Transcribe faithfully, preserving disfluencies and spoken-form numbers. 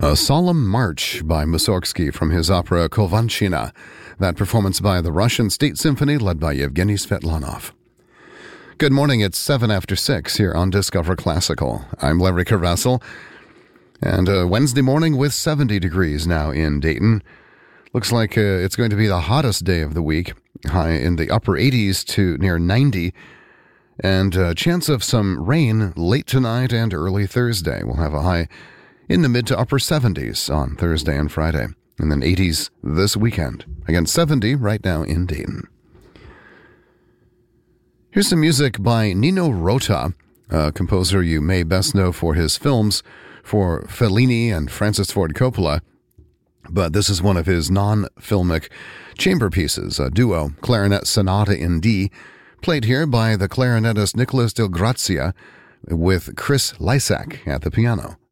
A Solemn March by Mussorgsky from his opera Kovanchina. That performance by the Russian State Symphony led by Yevgeny Svetlanov. Good morning, it's seven after six here on Discover Classical. I'm Larry Carvassel, and uh, Wednesday morning with seventy degrees now in Dayton. Looks like uh, it's going to be the hottest day of the week, high in the upper eighties to near ninety, and a chance of some rain late tonight and early Thursday. We'll have a high in the mid to upper seventies on Thursday and Friday, and then eighties this weekend. Again, seventy right now in Dayton. Here's some music by Nino Rota, a composer you may best know for his films for Fellini and Francis Ford Coppola, but this is one of his non-filmic chamber pieces, a duo, Clarinet Sonata in D, played here by the clarinetist Nicholas Del Grazia with Chris Lysak at the piano.